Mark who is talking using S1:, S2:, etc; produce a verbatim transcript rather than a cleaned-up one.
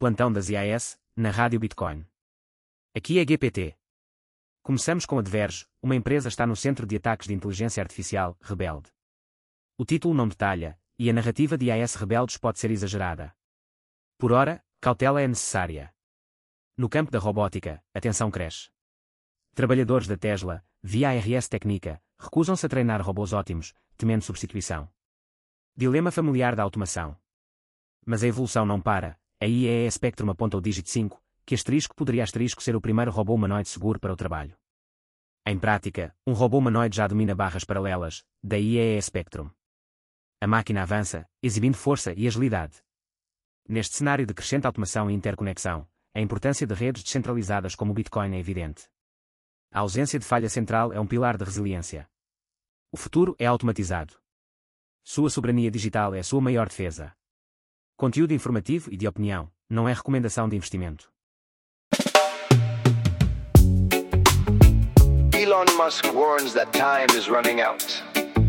S1: Plantão das I A S, na Rádio Bitcoin. Aqui é G P T. Começamos com a Diverge, uma empresa está no centro de ataques de inteligência artificial, rebelde. O título não detalha, e a narrativa de I A S rebeldes pode ser exagerada. Por ora, cautela é necessária. No campo da robótica, a tensão cresce. Trabalhadores da Tesla, via a R S Técnica, recusam-se a treinar robôs ótimos, temendo substituição. Dilema familiar da automação. Mas a evolução não para. A I A S Spectrum aponta o dígito cinco, que asterisco poderia asterisco ser o primeiro robô humanoide seguro para o trabalho. Em prática, um robô humanoide já domina barras paralelas, da I A S Spectrum. A máquina avança, exibindo força e agilidade. Neste cenário de crescente automação e interconexão, a importância de redes descentralizadas como o Bitcoin é evidente. A ausência de falha central é um pilar de resiliência. O futuro é automatizado. Sua soberania digital é a sua maior defesa. Conteúdo informativo e de opinião, não é recomendação de investimento.
S2: Elon Musk warns that time is running out.